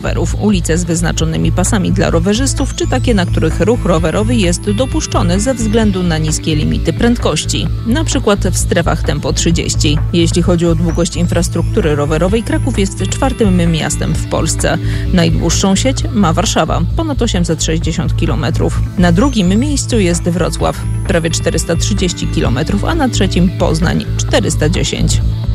rowerów, ulice z wyznaczonymi pasami dla rowerzystów, czy takie, na których ruch rowerowy jest dopuszczony ze względu na niskie limity prędkości, na przykład w strefach tempo 30. Jeśli chodzi o długość infrastruktury rowerowej, Kraków jest 4. miastem w Polsce. Najdłuższą sieć ma Warszawa, ponad 860 km. Na 2. miejscu jest Wrocław, prawie 430 km, a na 3. Poznań 410.